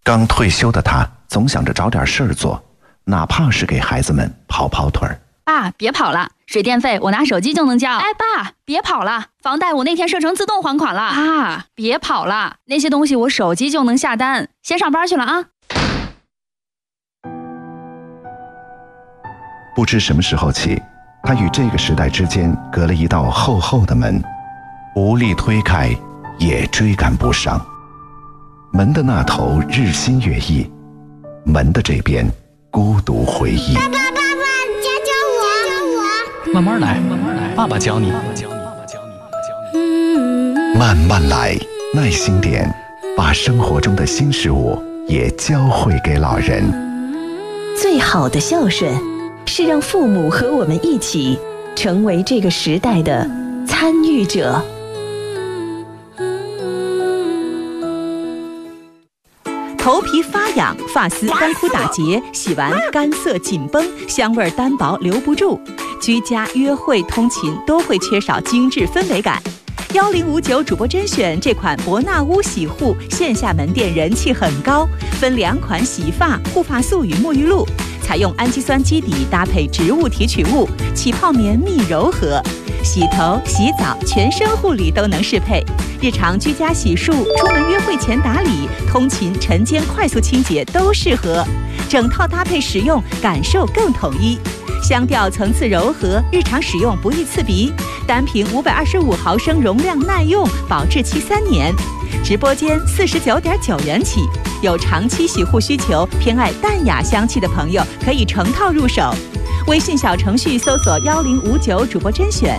刚退休的他总想着找点事儿做，哪怕是给孩子们跑跑腿儿。 爸，别跑了，水电费我拿手机就能交。哎，爸，别跑了，房贷我那天设成自动还款了。爸，别跑了，那些东西我手机就能下单。先上班去了啊。 不知什么时候起，他与这个时代之间隔了一道厚厚的门，无力推开，也追赶不上。门的那头日新月异，门的这边孤独回忆。 爸爸，教我。 慢慢来，爸爸教你。 慢慢来，耐心点，把生活中的新事物也教会给老人。 最好的孝顺，是让父母和我们一起成为这个时代的参与者。 头皮发痒，发丝干枯打结，洗完干涩紧绷，香味单薄留不住。居家、约会、通勤都会缺少精致氛围感。1059主播甄选这款伯纳乌洗护线下门店人气很高，分2款洗发、护发素与沐浴露，采用氨基酸基底搭配植物提取物，起泡绵密柔和。洗头、洗澡、全身护理都能适配，日常居家洗漱、出门约会前打理、通勤晨间快速清洁都适合，整套搭配使用，感受更统一。香调层次柔和，日常使用不易刺鼻，单瓶525毫升容量耐用，保质期3年。直播间49.9元起，有长期洗护需求、偏爱淡雅香气的朋友可以成套入手。微信小程序搜索1059主播甄选，